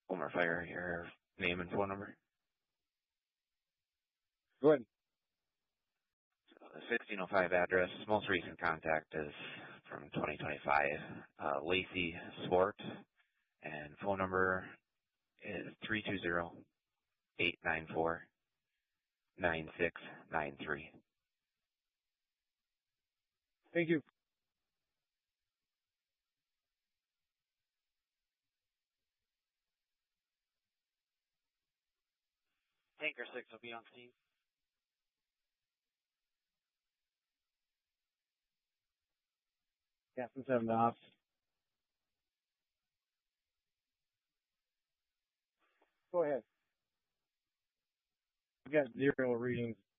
Homer Fire, your name and phone number. Go ahead. So the 1605 address, most recent contact is from 2025, Lacey Swart, and phone number is 320-894-9693. Thank you. Tanker 6 will be on scene. Captain 7 to ops. Go ahead. We've got 0 readings